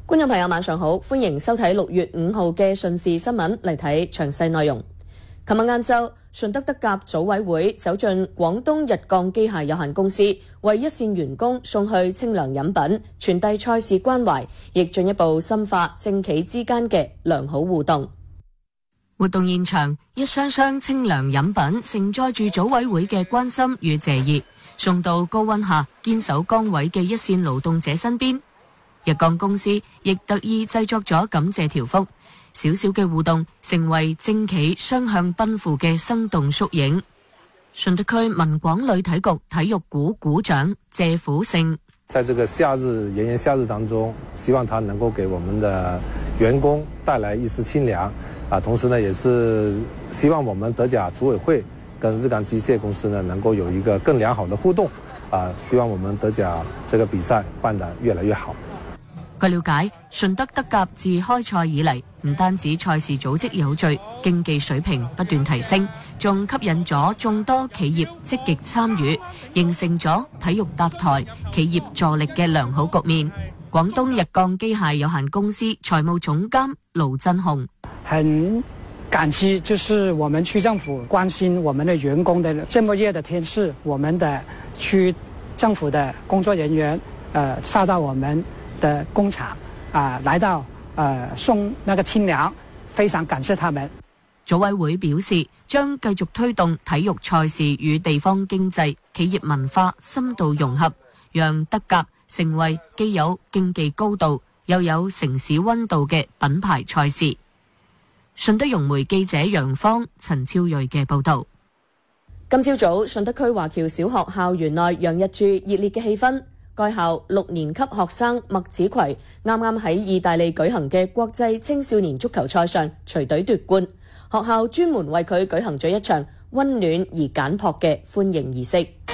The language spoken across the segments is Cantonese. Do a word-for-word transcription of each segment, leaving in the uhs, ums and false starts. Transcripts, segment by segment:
觀眾朋友晚上好，歡迎收睇六月五號嘅順時新聞，嚟睇詳細內容。琴日晏晝，順德德甲組委會走進廣東日鋼機械有限公司，為一線員工送去清涼飲品，傳遞賽事關懷，亦進一步深化政企之間嘅良好互動。活動現場，一箱箱清涼飲品承載住組委會嘅關心與謝意，送到高溫下堅守崗位嘅一線勞動者身邊。日鋼公司亦特意製作咗感謝條幅，小小嘅互動成為政企雙向奔赴嘅生動縮影。順德區文廣旅體局體育股股長謝虎勝， 在這個夏日炎炎夏日當中，希望它能夠給我們的員工帶來一絲清涼啊，同時呢，也是希望我們德甲組委會跟日鋼機械公司呢，能夠有一個更良好的互動啊，希望我們德甲這個比賽辦得越來越好。 據了解，順德德甲自開賽以嚟，唔單止賽事組織有序，競技水平不斷提升，仲吸引咗眾多企業積極參與，形成咗體育搭台、企業助力嘅良好局面。廣東日鋼機械有限公司財務總監盧振雄， 很感激，就是我們區政府關心我們的員工的這麼熱的天氣，我們的區政府的工作人員，呃，下到我們的工廠啊、呃，來到呃送那個清涼，非常感謝他們。 組委會表示，將繼續推動體育賽事與地方經濟、企業文化深度融合，讓德甲成為既有競技高度又有城市溫度嘅品牌賽事。順德融媒記者楊芳、陳超睿嘅報道。今朝早，順德區華僑小學校園內洋溢住熱烈嘅氣氛。該校六年級學生麥子葵啱啱喺意大利舉行嘅國際青少年足球賽上隨隊奪冠，學校專門為佢舉行咗一場溫暖而簡樸嘅歡迎儀式。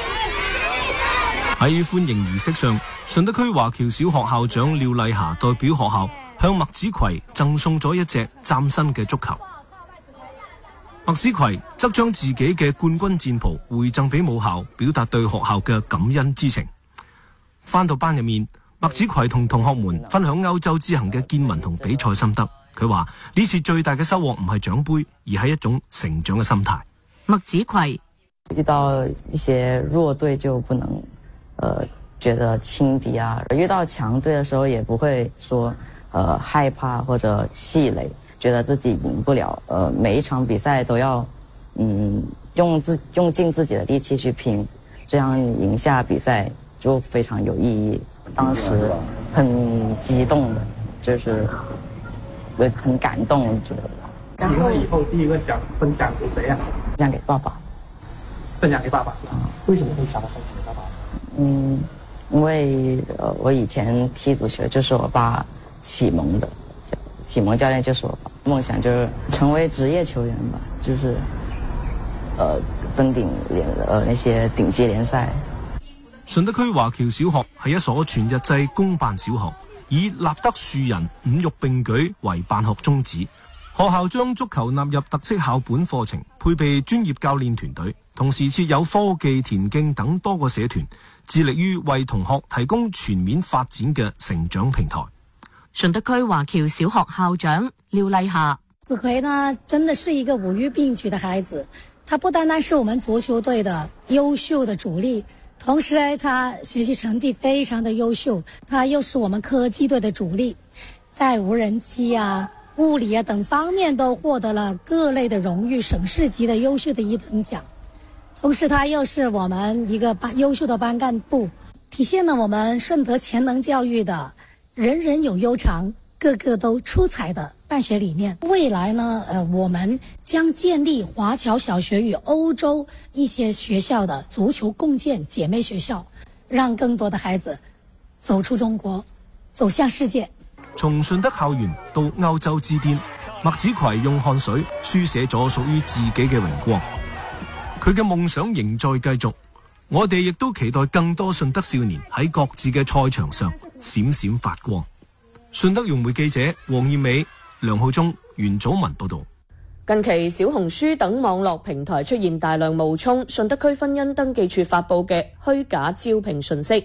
喺歡迎儀式上，順德區華僑小學校長廖麗霞代表學校向麥子葵贈送咗一隻嶄新嘅足球。麥子葵則將自己嘅冠軍戰袍回贈俾母校，表達對學校嘅感恩之情。返到班入面，麥子葵同同學們分享歐洲之行嘅見聞同比賽心得。佢話呢次最大嘅收穫唔係獎杯，而係一種成長嘅心態。 麥子葵遇到一些弱隊就不能，呃，覺得輕敵啊；遇到強隊的時候也不會說，呃，害怕或者氣餒，覺得自己贏不了。呃，每一場比賽都要，嗯，用自用盡自己的力氣去拼，這樣贏下比賽就非常有意義。當時很激動的，就是會很感動，我覺得。 贏了以後，第一個想分享給誰啊？ 分享給爸爸。 分享給爸爸。為什麼會想到分享給爸爸？ 嗯，因為呃，我以前踢足球就是我爸啟蒙的，啟蒙教練就是我爸。夢想就是成為職業球員吧，就是呃登頂聯呃那些頂級聯賽。 順德區華僑小學係一所全日制公辦小學，以立德樹人、五育並舉為辦學宗旨。學校將足球納入特色校本課程，配備專業教練團隊，同時設有科技、田徑等多個社團，致力於為同學提供全面發展嘅成長平台。 順德區華僑小學校長廖麗霞， 子葵呢，真的是一個五育並舉的孩子，他不單單是我們足球隊的優秀的主力，同時呢，他學習成績非常的優秀，他又是我們科技隊的主力，在無人機啊、物理啊等方面都獲得了各類的榮譽，省市級的優秀的一等獎。同時，他又是我們一個班優秀的班幹部，體現了我們順德潛能教育的人人有優長，個個都出彩的辦學理念。未來呢，呃，我們將建立華僑小學與歐洲一些學校的足球共建姐妹學校，讓更多的孩子走出中國，走向世界。 從順德校園到歐洲之巔，麥子葵用汗水書寫咗屬於自己嘅榮光。佢嘅夢想仍在繼續，我哋亦都期待更多順德少年喺各自嘅賽場上閃閃發光。順德融媒記者黃燕美、梁浩忠、袁祖文報道。 近期小紅書等網絡平台出現大量冒充順德區婚姻登記處發佈嘅虛假招聘信息，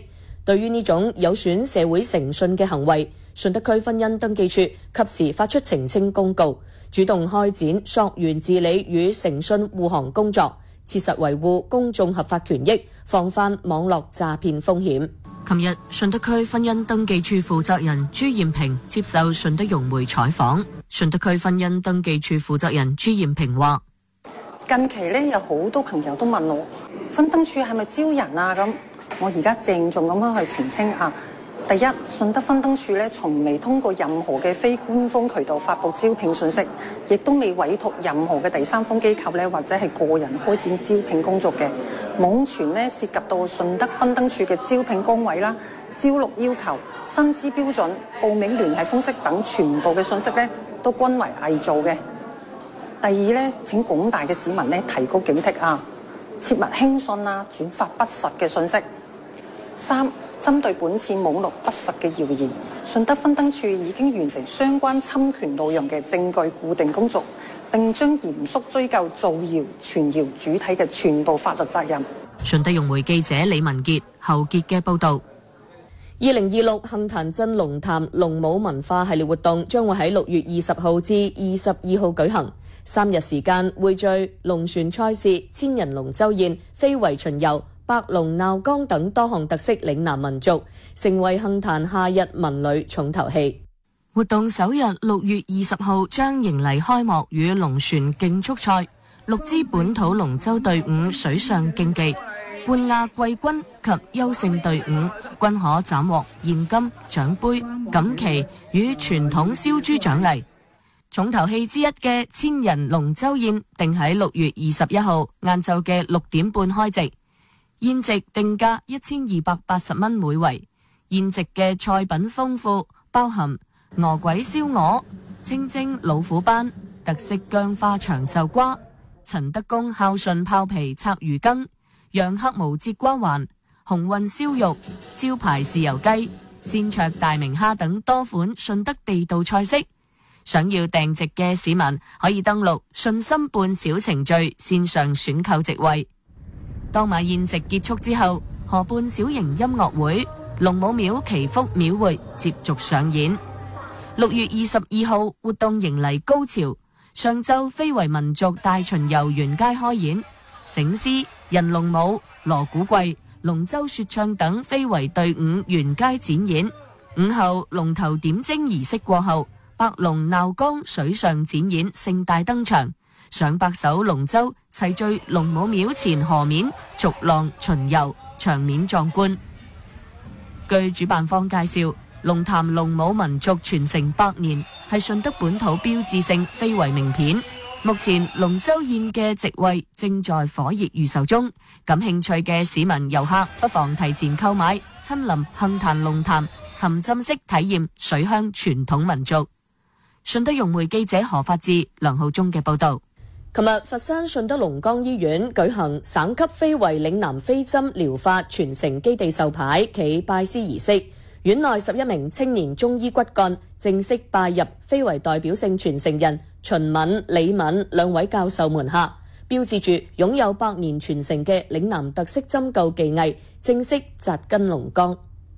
對於呢種有損社會誠信嘅行為，順德區婚姻登記處及時發出澄清公告，主動開展溯源治理與誠信護航工作，切實維護公眾合法權益，防範網絡詐騙風險。琴日，順德區婚姻登記處負責人朱艷平接受順德融媒採訪。順德區婚姻登記處負責人朱艷平話： 近期呢，有好多朋友都問我，婚登處係咪招人啊？咁我而家鄭重咁樣去澄清啊！第一，順德婚登處咧，從未通過任何嘅非官方渠道發布招聘信息，亦都未委託任何嘅第三方機構咧，或者係個人開展招聘工作嘅。網傳咧涉及到順德婚登處嘅招聘崗位啦、招錄要求、薪資標準、報名聯繫方式等全部嘅信息咧，都均為偽造嘅。第二咧，請廣大嘅市民咧提高警惕啊，切勿輕信啊，轉發不實嘅信息。三，針對本次網絡不實嘅謠言，順德婚登處已經完成相關侵權內容嘅證據固定工作，並將嚴肅追究造謠、傳謠主體嘅全部法律責任。 順德融媒記者李文傑、侯傑嘅報導。二零二六杏壇鎮龍潭龍舞文化系列活動將會喺六月二十號至二十二號舉行，三日時間匯聚龍船賽事、千人龍舟宴、非遺巡遊、白龍鬧江等多項特色嶺南民族，成為杏壇夏日文旅重頭戲。活動首日六月二十號將迎嚟開幕與龍船競速賽，六支本土龍舟隊伍水上競技，冠亞季軍及優勝隊伍均可斬獲現金、獎杯、錦旗與傳統燒豬獎勵。重頭戲之一嘅千人龍舟宴定喺六月二十一號晏晝嘅六點半開席。宴席定價一千二百八十蚊每圍，宴席嘅菜品豐富，包含鵝鬼燒鵝、清蒸老虎斑、特色薑花長壽瓜、陳德公孝順泡皮拆魚羹、羊黑毛節瓜環、紅運燒肉、招牌豉油雞、鮮灼大明蝦等多款順德地道菜式。想要訂席嘅市民可以登錄信心辦小程序線上選購席位。當晚宴席結束之後，河畔小型音樂會、龍母廟祈福廟會接續上演。六月二十二號活動迎嚟高潮，上晝非遺民族大巡遊沿街開演，醒獅、人龍舞、鑼鼓櫃、龍舟說唱等非遺隊伍沿街展演。午後龍頭點睛儀式過後，白龍鬧江水上展演盛大登場。上百艘龍舟齊聚龍母廟前河面逐浪巡遊，場面壯觀。據主辦方介紹，龍潭龍舞民族傳承百年係順德本土標誌性非遺名片。目前龍舟宴嘅席位正在火熱預售中，感興趣嘅市民遊客不妨提前購買，親臨杏壇龍潭沉浸式體驗水鄉傳統民族。順德融媒記者何發志、梁浩忠嘅報道。琴日，佛山順德龍崗醫院舉行省級非遺嶺南飛針療法傳承基地授牌暨拜師儀式，院內十一名青年中醫骨幹正式拜入非遺代表性傳承人秦敏、李敏兩位教授門下，標誌住擁有百年傳承嘅嶺南特色針灸技藝正式扎根龍崗。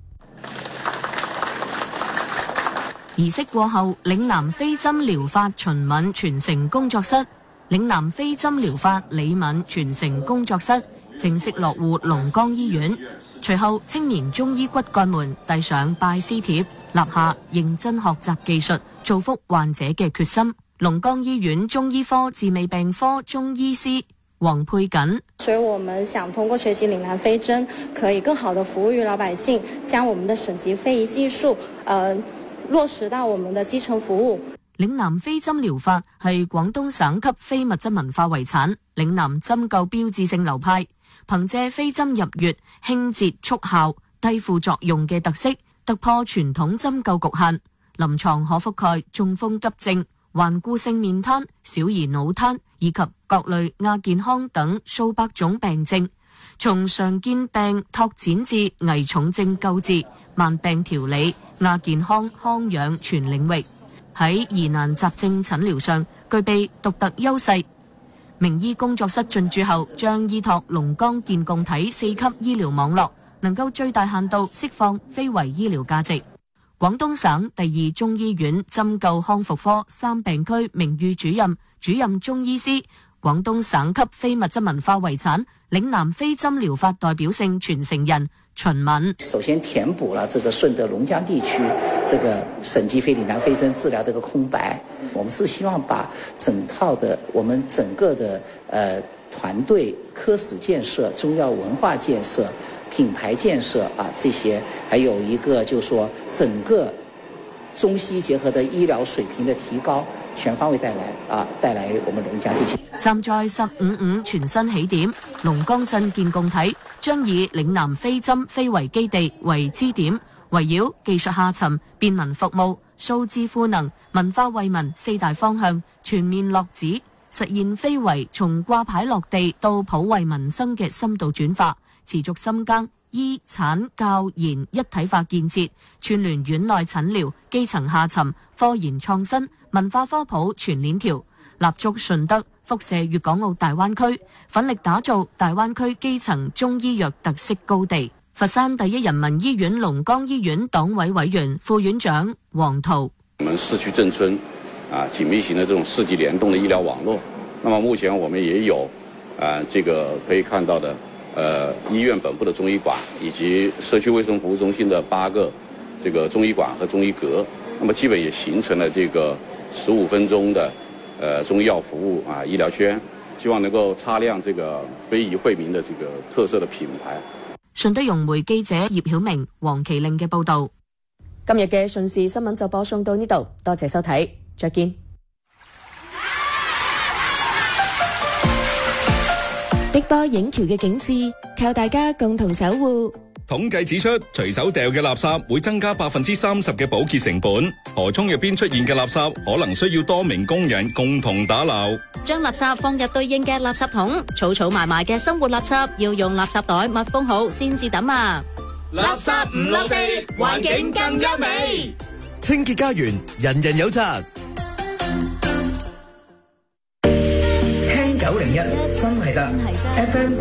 儀式過後，嶺南飛針療法秦敏傳承工作室、嶺南飛針療法李敏傳承工作室正式落戶龍崗醫院。隨後，青年中醫骨幹們遞上拜師帖，立下認真學習技術、造福患者嘅決心。龍崗醫院中醫科治未病科中醫師黃佩錦， 所以我們想通過學習嶺南飛針，可以更好地服務於老百姓，將我們的省級非遺技術，呃，落實到我們的基層服務。 嶺南飛針療法係廣東省級非物質文化遺產，嶺南針灸標誌性流派，憑借飛針入穴、輕捷速效、低副作用嘅特色，突破傳統針灸局限，臨床可覆蓋中風急症、頑固性面癱、小兒腦癱以及各類亞健康等數百種病症，從常見病拓展至危重症救治、慢病調理、亞健康康養全領域。喺疑難雜症診療上具備獨特優勢。名醫工作室進駐後，將依託龍崗健共體四級醫療網絡， 能夠最大限度釋放非遺醫療價值。廣東省第二中醫院針灸康復科三病區名譽主任、主任中醫師，廣東省級非物質文化遺產嶺南非針療法代表性傳承人秦敏。 首先填補了這個順德龍江地區這個省級非嶺南非針治療這個空白。我們是希望把整套的我們整個的呃團隊科室建設、中藥文化建設、品牌建設啊，這些還有一個就是說整個中西結合的醫療水平的提高，全方位帶來啊，帶來我們龍江地區。 站在十五五全新起點，龍崗鎮建共體將以嶺南非針非遺基地為支點，圍繞技術下沉、便民服務、數字賦能、文化惠民四大方向全面落旨，實現非遺從掛牌落地到普惠民生嘅深度轉化，持續深耕醫產教研一體化建設，串聯院內診療、基層下沉、科研創新、文化科普全鏈條，立足順德，輻射粵港澳大灣區，奮力打造大灣區基層中醫藥特色高地。佛山第一人民醫院龍崗醫院黨委委員、副院長黃濤： 我們市區鎮村啊，緊密型的這種市級聯動的醫療網絡。那麼目前我們也有啊，這個可以看到的。呃，醫院本部的中醫館以及社區衛生服務中心的八個這個中醫館和中醫閣，那麼基本也形成了這個十五分鐘的呃中醫藥服務啊醫療圈，希望能夠擦亮這個非遺惠民的這個特色的品牌。 順德融媒記者葉曉明、黃麒麟嘅報道。今日嘅順時新聞就播送到呢度，多謝收睇，再見。 碧波影橋嘅景致靠大家共同守護。 統計指出，隨手掉嘅垃圾會增加百分之三十嘅保潔成本。河涌入邊出現嘅垃圾可能需要多名工人共同打撈。 將垃圾放入對應嘅垃圾桶，儲儲埋埋嘅生活垃圾要用垃圾袋密封好先至抌啊！ 垃圾唔落地，環境更優美。 清潔家園，人人有責。聽九零一真係得 F M